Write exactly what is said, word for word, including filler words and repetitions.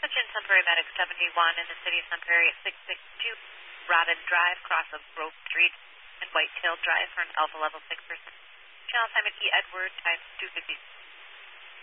message in Sun Prairie Medic seventy-one in the city of Sun Prairie at six sixty-two Robin Drive, cross of Grove Street and Whitetail Drive for an Alpha Level six person. Channel time at E. Edward, times two fifty.